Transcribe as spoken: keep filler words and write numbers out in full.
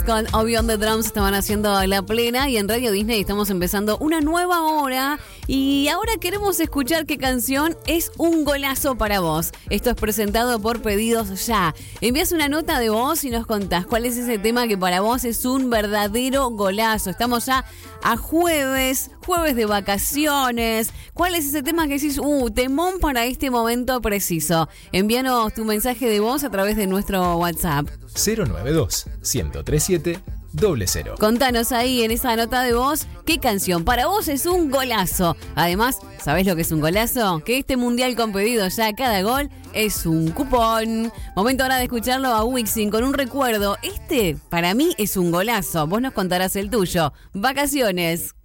Con Obi on the Drums estaban haciendo la plena y en Radio Disney estamos empezando una nueva hora y ahora queremos escuchar qué canción es un golazo para vos. Esto es presentado por Pedidos Ya. Envías una nota de voz y nos contás cuál es ese tema que para vos es un verdadero golazo. Estamos ya a jueves, jueves de vacaciones. ¿Cuál es ese tema que decís, uh, temón para este momento preciso? Envíanos tu mensaje de voz a través de nuestro WhatsApp. cero nueve dos, uno cero tres siete, cero cero. Contanos ahí en esa nota de voz qué canción para vos es un golazo. Además, ¿sabés lo que es un golazo? Que este mundial con Pedidos Ya, cada gol es un cupón. Momento ahora de escucharlo a Wixin con un recuerdo. Este, para mí, es un golazo. Vos nos contarás el tuyo. Vacaciones.